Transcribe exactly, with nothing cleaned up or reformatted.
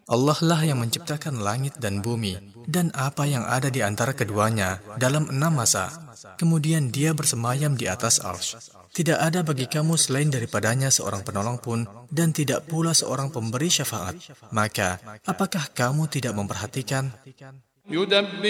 Allah lah yang menciptakan langit dan bumi dan apa yang ada di antara keduanya dalam enam masa. Kemudian Dia bersemayam di atas arsy. Tidak ada bagi kamu selain daripadanya seorang penolong pun dan tidak pula seorang pemberi syafaat. Maka, apakah kamu tidak memperhatikan?